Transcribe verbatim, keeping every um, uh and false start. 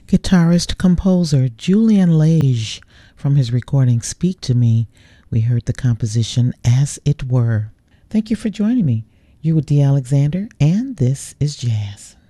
Guitarist composer Julian Lage from his recording Speak to Me. We heard the composition As It Were. Thank you for joining me. You with D. Alexander, and this is Jazz.